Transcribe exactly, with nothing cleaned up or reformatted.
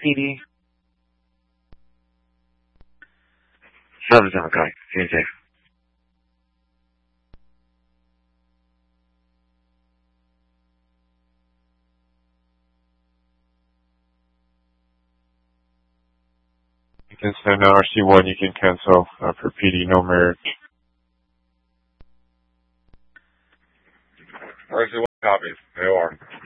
P D. seven seven, copy. Stay safe. You can send R C one, you can cancel uh, for P D, no merit. R C one copies. They are.